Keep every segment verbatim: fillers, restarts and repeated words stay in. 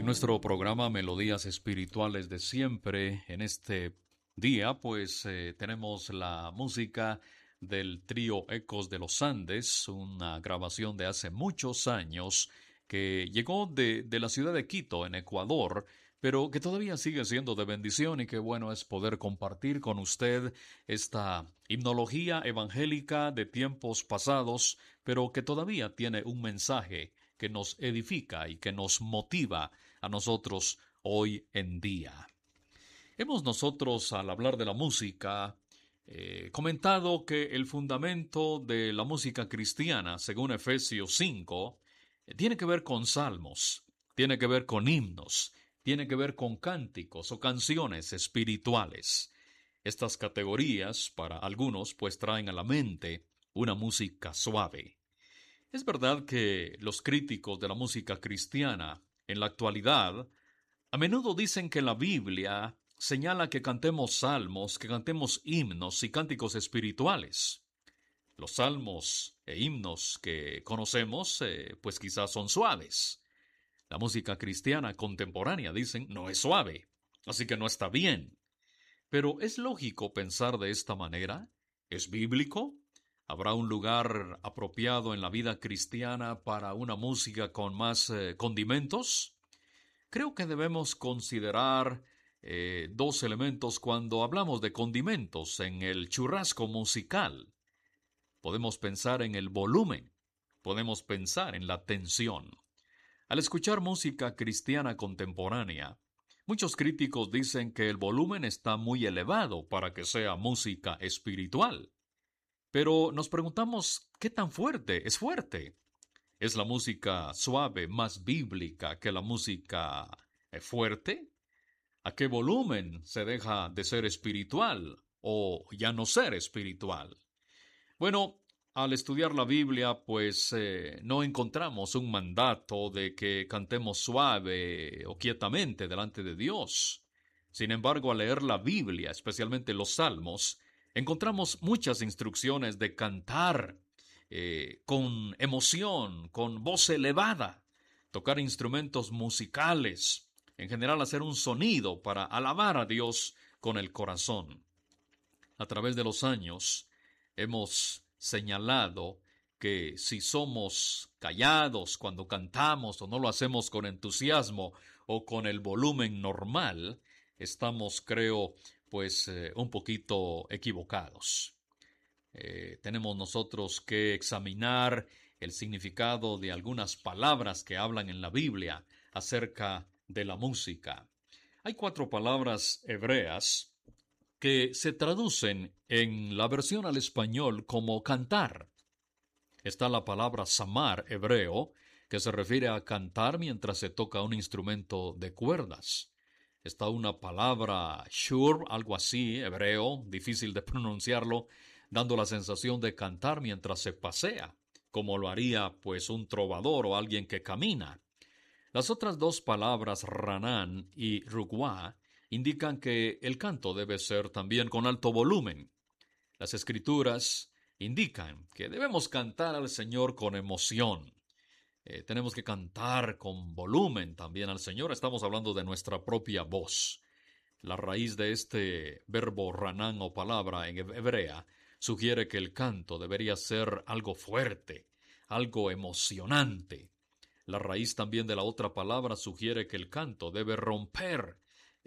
nuestro programa Melodías Espirituales de Siempre. En este día, pues, eh, tenemos la música del trío Ecos de los Andes, una grabación de hace muchos años que llegó de, de la ciudad de Quito, en Ecuador, pero que todavía sigue siendo de bendición y que bueno es poder compartir con usted esta himnología evangélica de tiempos pasados, pero que todavía tiene un mensaje que nos edifica y que nos motiva a nosotros hoy en día. Hemos nosotros, al hablar de la música, eh, comentado que el fundamento de la música cristiana, según Efesios cinco, eh, tiene que ver con salmos, tiene que ver con himnos, tiene que ver con cánticos o canciones espirituales. Estas categorías, para algunos, pues traen a la mente una música suave. Es verdad que los críticos de la música cristiana, en la actualidad, a menudo dicen que la Biblia señala que cantemos salmos, que cantemos himnos y cánticos espirituales. Los salmos e himnos que conocemos, eh, pues quizás son suaves. La música cristiana contemporánea, dicen, no es suave, así que no está bien. Pero ¿es lógico pensar de esta manera? ¿Es bíblico? ¿Habrá un lugar apropiado en la vida cristiana para una música con más eh, condimentos? Creo que debemos considerar eh, dos elementos cuando hablamos de condimentos en el churrasco musical. Podemos pensar en el volumen, podemos pensar en la tensión. Al escuchar música cristiana contemporánea, muchos críticos dicen que el volumen está muy elevado para que sea música espiritual. Pero nos preguntamos, ¿qué tan fuerte es fuerte? ¿Es la música suave más bíblica que la música eh, fuerte? ¿A qué volumen se deja de ser espiritual o ya no ser espiritual? Bueno, al estudiar la Biblia, pues eh, no encontramos un mandato de que cantemos suave o quietamente delante de Dios. Sin embargo, al leer la Biblia, especialmente los Salmos, encontramos muchas instrucciones de cantar eh, con emoción, con voz elevada, tocar instrumentos musicales, en general hacer un sonido para alabar a Dios con el corazón. A través de los años hemos señalado que si somos callados cuando cantamos o no lo hacemos con entusiasmo o con el volumen normal, estamos, creo, pues eh, un poquito equivocados. Eh, tenemos nosotros que examinar el significado de algunas palabras que hablan en la Biblia acerca de la música. Hay cuatro palabras hebreas que se traducen en la versión al español como cantar. Está la palabra samar hebreo, que se refiere a cantar mientras se toca un instrumento de cuerdas. Está una palabra shur, algo así, hebreo, difícil de pronunciarlo, dando la sensación de cantar mientras se pasea, como lo haría pues un trovador o alguien que camina. Las otras dos palabras, ranán y ruguá, indican que el canto debe ser también con alto volumen. Las Escrituras indican que debemos cantar al Señor con emoción. Eh, tenemos que cantar con volumen también al Señor. Estamos hablando de nuestra propia voz. La raíz de este verbo ranán o palabra en hebrea sugiere que el canto debería ser algo fuerte, algo emocionante. La raíz también de la otra palabra sugiere que el canto debe romper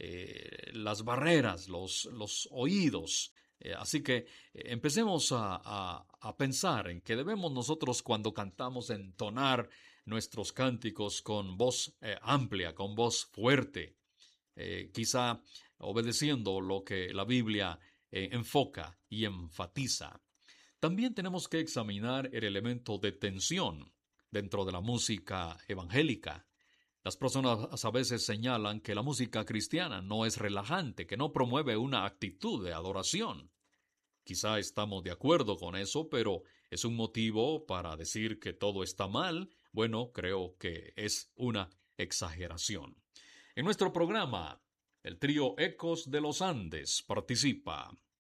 eh, las barreras, los, los oídos. Eh, así que eh, empecemos a, a, a pensar en que debemos nosotros cuando cantamos entonar nuestros cánticos con voz eh, amplia, con voz fuerte, eh, quizá obedeciendo lo que la Biblia eh, enfoca y enfatiza. También tenemos que examinar el elemento de tensión dentro de la música evangélica. Las personas a veces señalan que la música cristiana no es relajante, que no promueve una actitud de adoración. Quizá estamos de acuerdo con eso, pero ¿es un motivo para decir que todo está mal? Bueno, creo que es una exageración. En nuestro programa, el trío Ecos de los Andes participa